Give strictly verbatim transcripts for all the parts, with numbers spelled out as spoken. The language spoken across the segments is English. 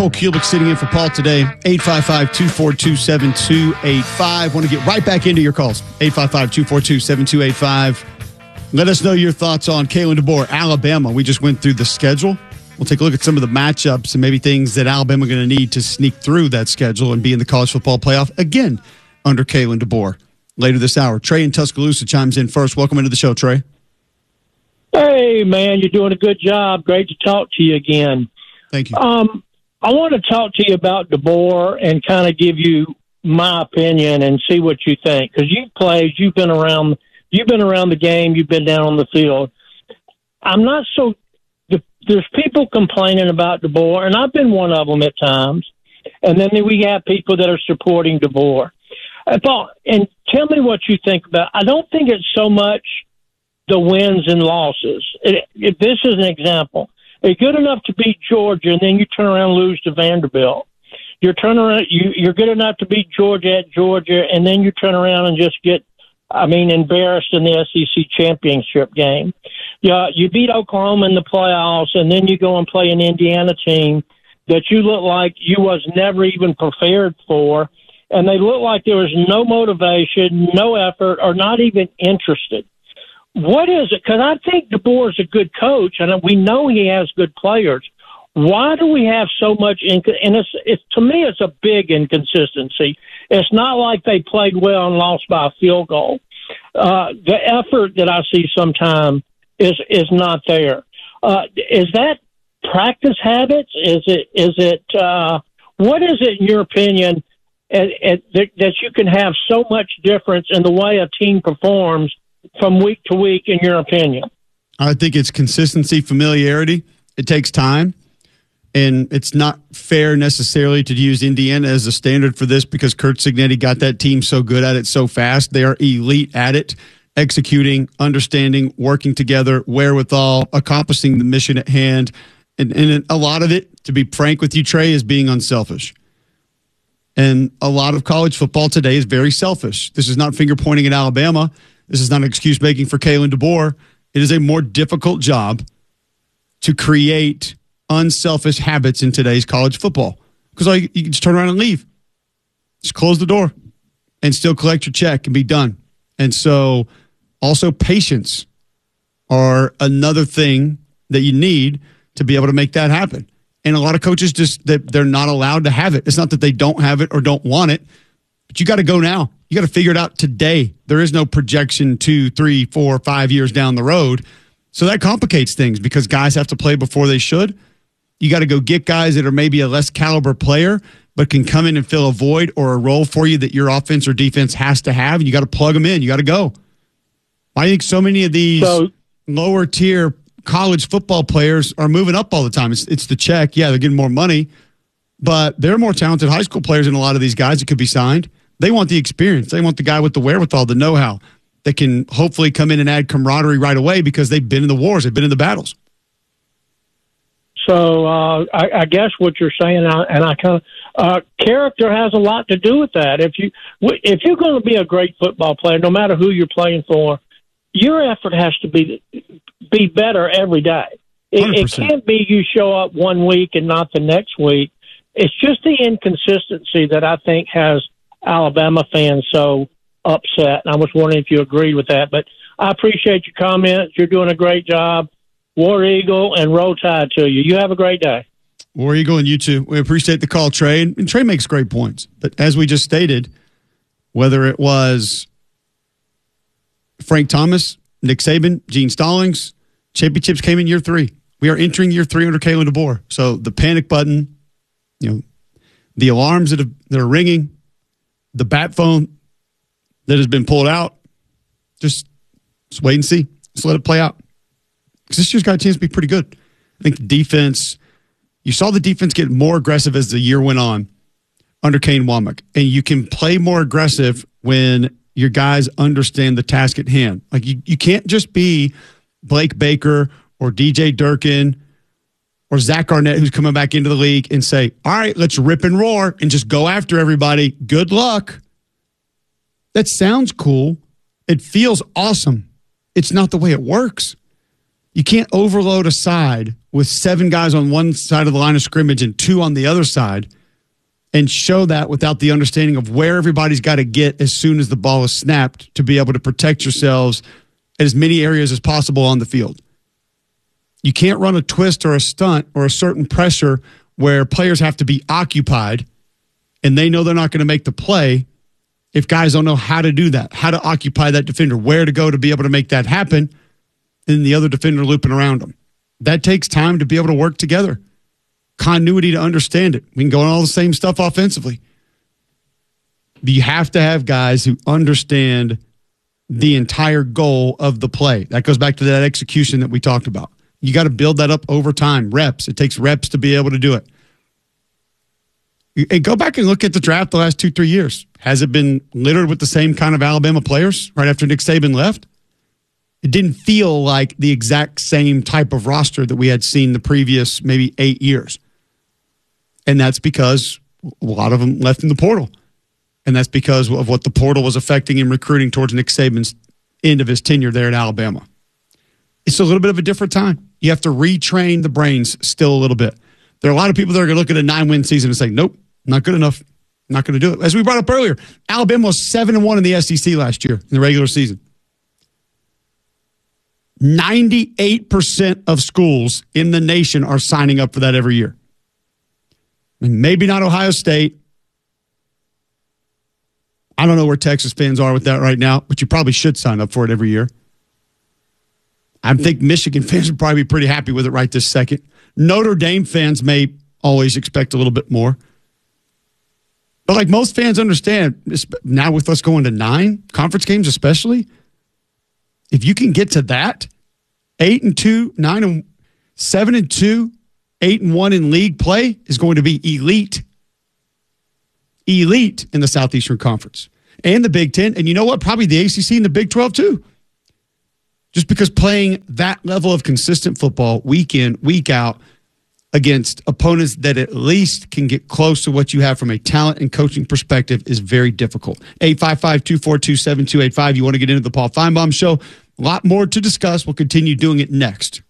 Paul Kulik sitting in for Paul today. eight five five, two four two, seven two eight five. Want to get right back into your calls. eight five five, two four two, seven two eight five. Let us know your thoughts on Kalen DeBoer, Alabama. We just went through the schedule. We'll take a look at some of the matchups and maybe things that Alabama are going to need to sneak through that schedule and be in the college football playoff again under Kalen DeBoer later this hour. Trey in Tuscaloosa chimes in first. Welcome into the show, Trey. Hey, man, you're doing a good job. Great to talk to you again. Thank you. Um, I want to talk to you about DeBoer and kind of give you my opinion and see what you think, because you've played, you've been around, you've been around the game, you've been down on the field. I'm not so. There's people complaining about DeBoer, and I've been one of them at times. And then we have people that are supporting DeBoer. I thought, and tell me what you think about. I don't think it's so much the wins and losses. It, it, this is an example. You're good enough to beat Georgia, and then you turn around and lose to Vanderbilt. You're turn around, you, you're good enough to beat Georgia at Georgia, and then you turn around and just get, I mean, embarrassed in the S E C championship game. Yeah, you beat Oklahoma in the playoffs, and then you go and play an Indiana team that you look like you was never even prepared for, and they look like there was no motivation, no effort, or not even interested. What is it? Because I think DeBoer is a good coach, and we know he has good players. Why do we have so much? Inc- and it's, it's to me, it's a big inconsistency. It's not like they played well and lost by a field goal. Uh, the effort that I see sometimes is is not there. Uh, is that practice habits? Is it is it uh, what is it in your opinion at, at, that, that you can have so much difference in the way a team performs from week to week? In your opinion, I think it's consistency, familiarity. It takes time. And it's not fair necessarily to use Indiana as a standard for this because Curt Cignetti got that team so good at it so fast. They are elite at it, executing, understanding, working together, wherewithal, accomplishing the mission at hand. And, and a lot of it, to be frank with you, Trey, is being unselfish. And a lot of college football today is very selfish. This is not finger pointing at Alabama. This is not an excuse making for Kalen DeBoer. It is a more difficult job to create unselfish habits in today's college football because like, you can just turn around and leave. Just close the door and still collect your check and be done. And so also patience are another thing that you need to be able to make that happen. And a lot of coaches just, they're not allowed to have it. It's not that they don't have it or don't want it, but you got to go now. You got to figure it out today. There is no projection two, three, four, five years down the road. So that complicates things because guys have to play before they should. You got to go get guys that are maybe a less caliber player, but can come in and fill a void or a role for you that your offense or defense has to have. And you got to plug them in. You got to go. I think so many of these so, lower tier college football players are moving up all the time. It's, it's the check. Yeah, they're getting more money, but they're more talented high school players than a lot of these guys that could be signed. They want the experience. They want the guy with the wherewithal, the know-how that can hopefully come in and add camaraderie right away because they've been in the wars. They've been in the battles. So uh, I, I guess what you're saying, and I kind of uh, character has a lot to do with that. If you if you're going to be a great football player, no matter who you're playing for, your effort has to be be better every day. It, it can't be you show up one week and not the next week. It's just the inconsistency that I think has Alabama fans so upset. And I was wondering if you agreed with that. But I appreciate your comments. You're doing a great job. War Eagle and Roll Tide to you. You have a great day. War Eagle and you too. We appreciate the call, Trey. And Trey makes great points. But as we just stated, whether it was Frank Thomas, Nick Saban, Gene Stallings, championships came in year three. We are entering year three under Kalen DeBoer. So the panic button, you know, the alarms that, have, that are ringing, the bat phone that has been pulled out, just, just wait and see. Just let it play out. Because this year's got a chance to be pretty good. I think the defense, you saw the defense get more aggressive as the year went on under Kane Wommack. And you can play more aggressive when your guys understand the task at hand. Like you, you can't just be Blake Baker or D J Durkin or Zach Arnett, who's coming back into the league, and say, all right, let's rip and roar and just go after everybody. Good luck. That sounds cool. It feels awesome. It's not the way it works. You can't overload a side with seven guys on one side of the line of scrimmage and two on the other side and show that without the understanding of where everybody's got to get as soon as the ball is snapped to be able to protect yourselves in as many areas as possible on the field. You can't run a twist or a stunt or a certain pressure where players have to be occupied and they know they're not going to make the play if guys don't know how to do that, how to occupy that defender, where to go to be able to make that happen, and the other defender looping around them. That takes time to be able to work together. Continuity to understand it. We can go on all the same stuff offensively. But you have to have guys who understand the entire goal of the play. That goes back to that execution that we talked about. You got to build that up over time, reps. It takes reps to be able to do it. And go back and look at the draft the last two, three years. Has it been littered with the same kind of Alabama players right after Nick Saban left? It didn't feel like the exact same type of roster that we had seen the previous maybe eight years. And that's because a lot of them left in the portal. And that's because of what the portal was affecting in recruiting towards Nick Saban's end of his tenure there at Alabama. It's a little bit of a different time. You have to retrain the brains still a little bit. There are a lot of people that are going to look at a nine-win season and say, nope, not good enough. Not going to do it. As we brought up earlier, Alabama was seven and one in the S E C last year in the regular season. ninety-eight percent of schools in the nation are signing up for that every year. And maybe not Ohio State. I don't know where Texas fans are with that right now, but you probably should sign up for it every year. I think Michigan fans would probably be pretty happy with it right this second. Notre Dame fans may always expect a little bit more. But like most fans understand, now with us going to nine conference games especially, if you can get to that, eight and two, nine and seven and two, eight and one in league play is going to be elite. Elite in the Southeastern Conference and the Big Ten. And you know what? Probably the A C C and the Big twelve too. Just because playing that level of consistent football week in, week out against opponents that at least can get close to what you have from a talent and coaching perspective is very difficult. eight five five, two four two, seven two eight five. You want to get into the Paul Feinbaum Show. A lot more to discuss. We'll continue doing it next.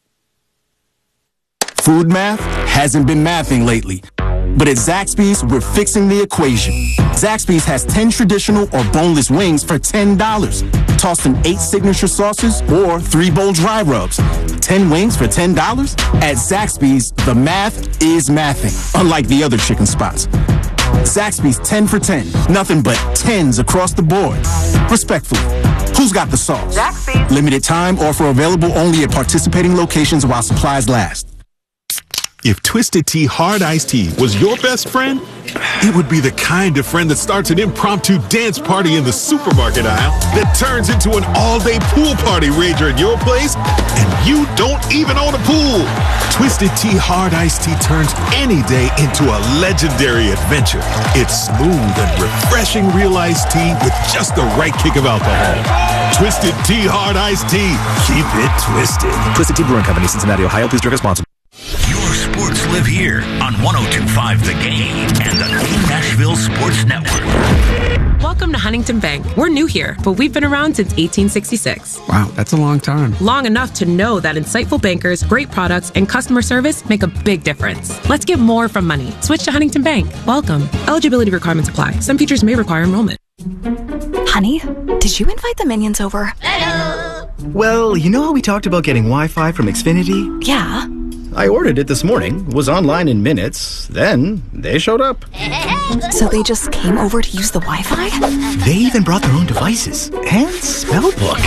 Food math hasn't been mathing lately. But at Zaxby's, we're fixing the equation. Zaxby's has ten traditional or boneless wings for ten dollars. Toss in eight signature sauces or three bowl dry rubs. ten wings for ten dollars? At Zaxby's, the math is mathing, unlike the other chicken spots. Zaxby's ten for ten. Nothing but tens across the board. Respectfully, who's got the sauce? Zaxby's. Limited time offer available only at participating locations while supplies last. If Twisted Tea Hard Iced Tea was your best friend, it would be the kind of friend that starts an impromptu dance party in the supermarket aisle that turns into an all-day pool party rager at your place, and you don't even own a pool. Twisted Tea Hard Iced Tea turns any day into a legendary adventure. It's smooth and refreshing real iced tea with just the right kick of alcohol. Twisted Tea Hard Iced Tea. Keep it twisted. Twisted Tea Brewing Company, Cincinnati, Ohio. Please drink responsibly. Your sports live here on one oh two point five The Game and the Game Nashville Sports Network. Welcome to Huntington Bank. We're new here, but we've been around since eighteen sixty-six. Wow, that's a long time. Long enough to know that insightful bankers, great products, and customer service make a big difference. Let's get more from money. Switch to Huntington Bank. Welcome. Eligibility requirements apply. Some features may require enrollment. Honey, did you invite the minions over? Hello. Well, you know how we talked about getting Wi-Fi from Xfinity? Yeah. I ordered it this morning, was online in minutes, then they showed up. So they just came over to use the Wi-Fi? They even brought their own devices and spell book.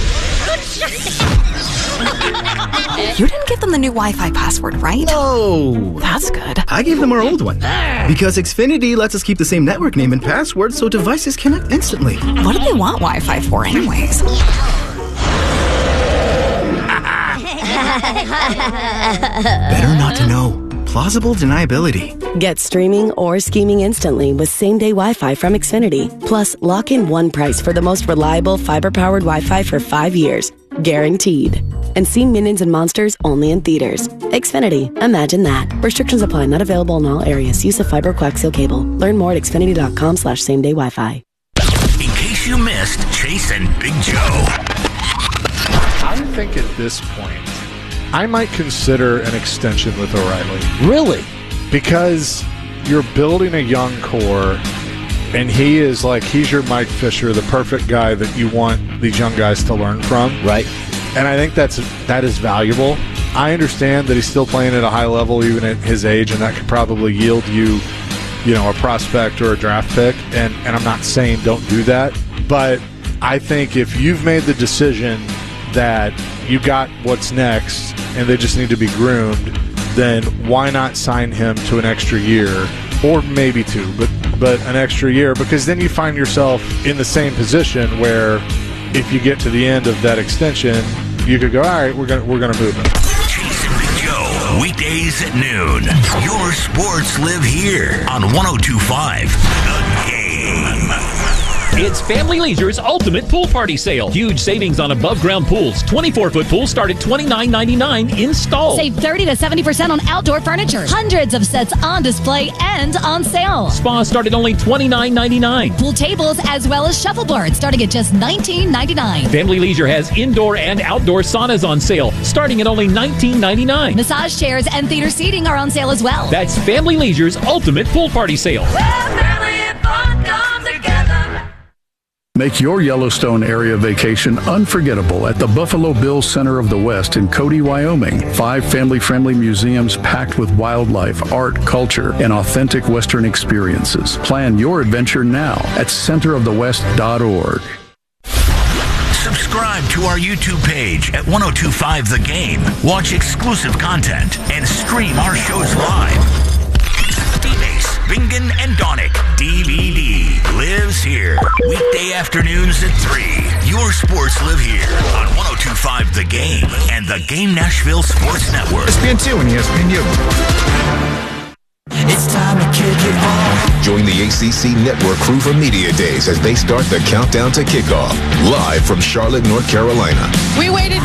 You didn't give them the new Wi-Fi password, right? No. That's good. I gave them our old one. Because Xfinity lets us keep the same network name and password so devices connect instantly. What do they want Wi-Fi for anyways? Better not to know. Plausible deniability. Get streaming or scheming instantly with same-day Wi-Fi from Xfinity. Plus, lock in one price for the most reliable fiber-powered Wi-Fi for five years. Guaranteed. And see Minions and Monsters only in theaters. Xfinity. Imagine that. Restrictions apply. Not available in all areas. Use of fiber coaxial cable. Learn more at xfinity.com slash same-day Wi-Fi. In case you missed Chase and Big Joe. I think at this point, I might consider an extension with O'Reilly. Really? Because you're building a young core, and he is like, he's your Mike Fisher, the perfect guy that you want these young guys to learn from. Right. And I think that's that is valuable. I understand that he's still playing at a high level even at his age, and that could probably yield you, you know, a prospect or a draft pick. And, and I'm not saying don't do that, but I think if you've made the decision that you got what's next and they just need to be groomed, then why not sign him to an extra year, or maybe two, but but an extra year, because then you find yourself in the same position where if you get to the end of that extension, you could go, all right, we're gonna we're gonna move him. Jason and Joe, weekdays at noon. Your sports live here on one oh two point five The Game. It's Family Leisure's Ultimate Pool Party Sale. Huge savings on above-ground pools. twenty-four foot pools start at twenty-nine ninety-nine installed. Save thirty to seventy percent on outdoor furniture. Hundreds of sets on display and on sale. Spas start at only twenty-nine ninety-nine. Pool tables as well as shuffleboards starting at just nineteen ninety-nine. Family Leisure has indoor and outdoor saunas on sale starting at only nineteen ninety-nine. Massage chairs and theater seating are on sale as well. That's Family Leisure's Ultimate Pool Party Sale. Make your Yellowstone area vacation unforgettable at the Buffalo Bill Center of the West in Cody, Wyoming. Five family-friendly museums packed with wildlife, art, culture, and authentic Western experiences. Plan your adventure now at center of the west dot org. Subscribe to our YouTube page at one oh two point five The Game. Watch exclusive content and stream our shows live. Phoenix, Bingen, and Donick D V D lives here. Weekday afternoons at three. Your sports live here on one oh two point five The Game and the Game Nashville Sports Network. E S P N two and E S P N U. It's time to kick it off. Join the A C C Network crew for Media Days as they start the countdown to kickoff. Live from Charlotte, North Carolina. We waited